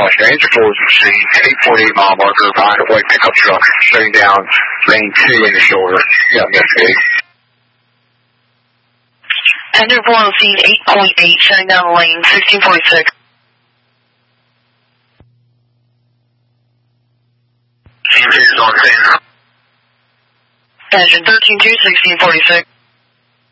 Washington. Engine 4 is machine. 8.8 mile marker behind a white pickup truck. Shutting down lane 2 in the shoulder. Yeah, investigate. Engine 4 on scene 8.8, shutting down lane 1646. Scene 2 is on scene. Engine 13-2, 1646.